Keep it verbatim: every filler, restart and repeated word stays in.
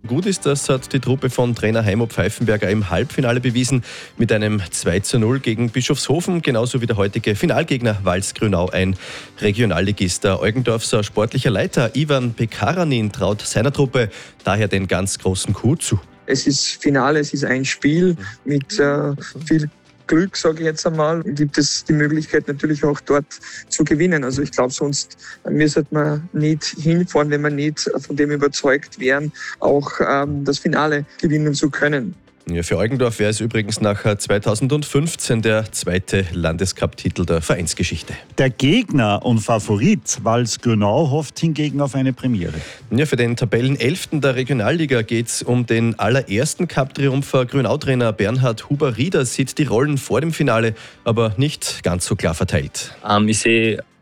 Gut ist, das hat die Truppe von Trainer Heimo Pfeifenberger im Halbfinale bewiesen mit einem zwei zu null gegen Bischofshofen, genauso wie der heutige Finalgegner Walsgrünau, ein Regionalligist. Der Eugendorfser sportlicher Leiter Ivan Pekaranin traut seiner Truppe daher den ganz großen Coup zu. Es ist Finale, es ist ein Spiel mit äh, viel Glück, sage ich jetzt einmal, gibt es die Möglichkeit natürlich auch dort zu gewinnen. Also ich glaube, sonst müsste man nicht hinfahren, wenn man nicht von dem überzeugt wären, auch ähm, das Finale gewinnen zu können. Ja, für Eugendorf wäre es übrigens nach zweitausendfünfzehn der zweite Landescup-Titel der Vereinsgeschichte. Der Gegner und Favorit Walsgrünau hofft hingegen auf eine Premiere. Ja, für den Tabellenelften der Regionalliga geht es um den allerersten Cup-Triumph. Grünau-Trainer Bernhard Huber-Rieder sieht die Rollen vor dem Finale aber nicht ganz so klar verteilt. Ähm, ich sehe